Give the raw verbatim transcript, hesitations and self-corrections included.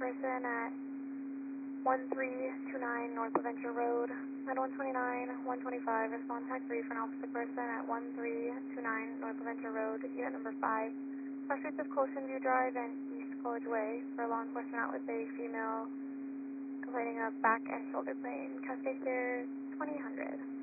person at one three two nine North Adventure Road. At one twenty-nine, one twenty-five, respond tag three for an opposite person at one three two nine North Adventure Road, unit number five. Our streets of Colson View Drive and East College Way for a law enforcement out with a female complaining of back and shoulder pain. Cascade Care twenty hundred.